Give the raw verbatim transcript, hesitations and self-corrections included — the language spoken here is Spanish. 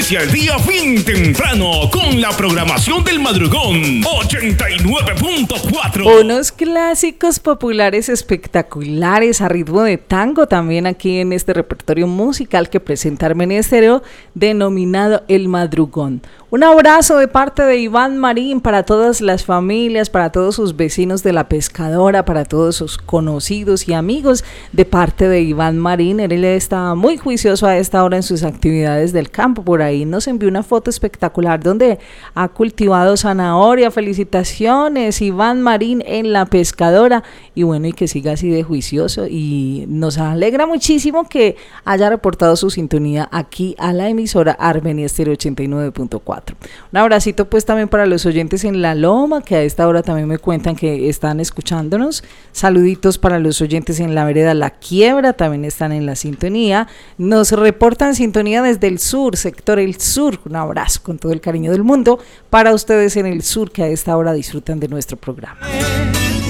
inicia el día bien temprano con la programación del madrugón ochenta y nueve punto cuatro. Unos clásicos populares espectaculares a ritmo de tango también aquí en este repertorio musical que presenta Armenia Estéreo denominado El Madrugón. Un abrazo de parte de Iván Marín para todas las familias, para todos sus vecinos de La Pescadora, para todos sus conocidos y amigos de parte de Iván Marín. Él está muy juicioso a esta hora en sus actividades del campo. Por ahí nos envió una foto espectacular donde ha cultivado zanahoria. Felicitaciones, Iván Marín en La Pescadora. Y bueno, y que siga así de juicioso. Y nos alegra muchísimo que haya reportado su sintonía aquí a la emisora Armenia Estéreo ochenta y nueve punto cuatro. Un abracito pues también para los oyentes en La Loma, que a esta hora también me cuentan que están escuchándonos. Saluditos para los oyentes en la vereda La Quiebra, también están en la sintonía. Nos reportan sintonía desde el sur, sector El Sur. Un abrazo con todo el cariño del mundo para ustedes en el sur que a esta hora disfrutan de nuestro programa.